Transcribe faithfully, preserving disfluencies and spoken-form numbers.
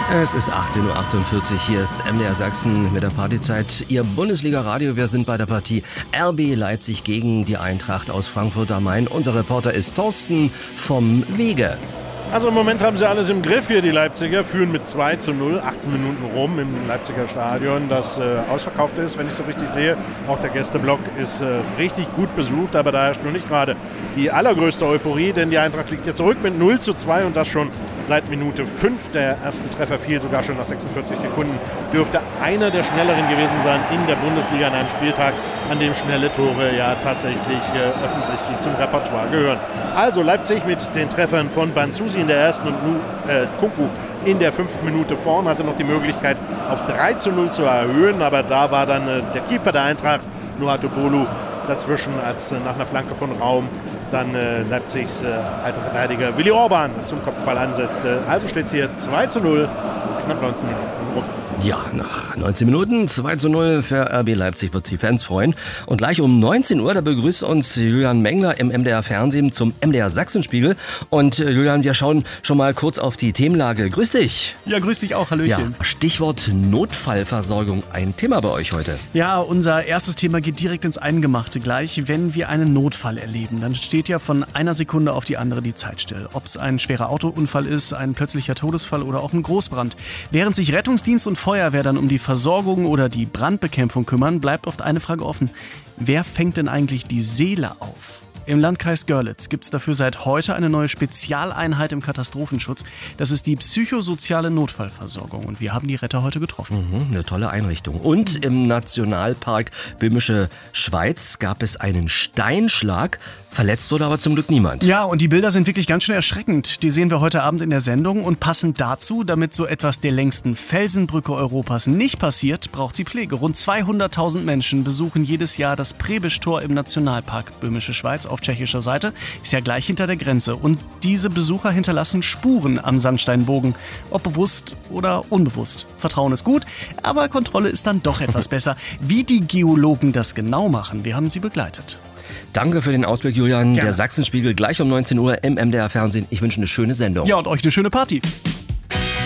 Es ist achtzehn Uhr achtundvierzig, hier ist M D R Sachsen mit der Partyzeit. Ihr Bundesliga-Radio, wir sind bei der Partie R B Leipzig gegen die Eintracht aus Frankfurt am Main. Unser Reporter ist Thorsten vom Wege. Also im Moment haben sie alles im Griff hier, die Leipziger, führen mit zwei zu null, achtzehn Minuten rum im Leipziger Stadion, das äh, ausverkauft ist, wenn ich so richtig sehe. Auch der Gästeblock ist äh, richtig gut besucht, aber da herrscht noch nicht gerade die allergrößte Euphorie, denn die Eintracht liegt jetzt zurück mit null zu zwei und das schon seit Minute fünf. Der erste Treffer fiel sogar schon nach sechsundvierzig Sekunden. Dürfte einer der schnelleren gewesen sein in der Bundesliga an einem Spieltag, an dem schnelle Tore ja tatsächlich äh, offensichtlich zum Repertoire gehören. Also Leipzig mit den Treffern von Banzusi in der ersten und äh, Kunku in der fünften Minute vorn, hatte noch die Möglichkeit auf drei zu null zu erhöhen, aber da war dann äh, der Keeper der Eintracht, Nuatobolu, dazwischen, als äh, nach einer Flanke von Raum dann äh, Leipzigs äh, alter Verteidiger Willi Orban zum Kopfball ansetzte. Also steht es hier zwei zu null, knapp neunzehn Minuten rum. Ja, nach neunzehn Minuten zwei zu null für R B Leipzig, wird die Fans freuen. Und gleich um neunzehn Uhr, da begrüßt uns Julian Mengler im M D R Fernsehen zum M D R Sachsenspiegel. Und äh, Julian, wir schauen schon mal kurz auf die Themenlage. Grüß dich. Ja, grüß dich auch, hallöchen. Ja, Stichwort Notfallversorgung, ein Thema bei euch heute. Ja, unser erstes Thema geht direkt ins Eingemachte gleich. Wenn wir einen Notfall erleben, dann steht ja von einer Sekunde auf die andere die Zeit still. Ob es ein schwerer Autounfall ist, ein plötzlicher Todesfall oder auch ein Großbrand. Während sich Rettungsdienst und Feuerwehr dann um die Versorgung oder die Brandbekämpfung kümmern, bleibt oft eine Frage offen. Wer fängt denn eigentlich die Seele auf? Im Landkreis Görlitz gibt es dafür seit heute eine neue Spezialeinheit im Katastrophenschutz. Das ist die psychosoziale Notfallversorgung und wir haben die Retter heute getroffen. Mhm, eine tolle Einrichtung. Und im Nationalpark Böhmische Schweiz gab es einen Steinschlag. Verletzt wurde aber zum Glück niemand. Ja, und die Bilder sind wirklich ganz schön erschreckend. Die sehen wir heute Abend in der Sendung. Und passend dazu, damit so etwas der längsten Felsenbrücke Europas nicht passiert, braucht sie Pflege. Rund zweihunderttausend Menschen besuchen jedes Jahr das Prebisch-Tor im Nationalpark Böhmische Schweiz auf tschechischer Seite. Ist ja gleich hinter der Grenze. Und diese Besucher hinterlassen Spuren am Sandsteinbogen. Ob bewusst oder unbewusst. Vertrauen ist gut, aber Kontrolle ist dann doch etwas besser. Wie die Geologen das genau machen, wir haben sie begleitet. Danke für den Ausblick, Julian. Gerne. Der Sachsenspiegel gleich um neunzehn Uhr im M D R Fernsehen. Ich wünsche eine schöne Sendung. Ja, und euch eine schöne Party.